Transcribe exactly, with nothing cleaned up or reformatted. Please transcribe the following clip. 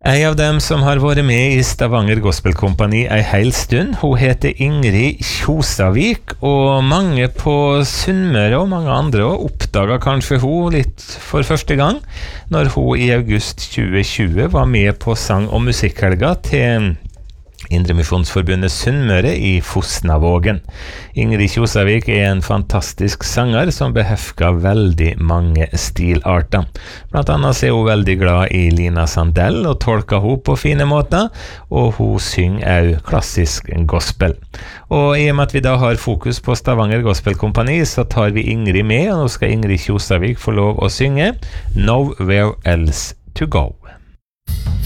En av dem som har vært med i Stavanger Gospel Company en hel stund, hun heter Ingrid Kjosavik, og mange på Sunnmøre og mange andre også oppdaget kanskje hun litt for første gang, når hun i august tjue tjue var med på sang- og musikkhelga til Indremisjonsforbundet Sunnmøre i Fosnavågen. Ingrid Kjosavik er en fantastisk sanger som behefker veldig mange stilarter. Blant annet er hun veldig glad i Lina Sandell og tolker hun på fine måter, og hun synger også klassisk gospel. Og i og med at vi da har fokus på Stavanger Gospel Company, så tar vi Ingrid med, og nå skal Ingrid Kjosavik få lov å synge Nowhere Else to Go.